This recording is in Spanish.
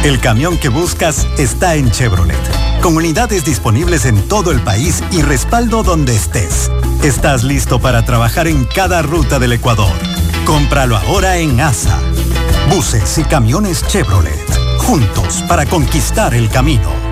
El camión que buscas está en Chevrolet, con unidades disponibles en todo el país y respaldo donde estés. Estás listo para trabajar en cada ruta del Ecuador. Cómpralo ahora en ASA. Buses y camiones Chevrolet, juntos para conquistar el camino.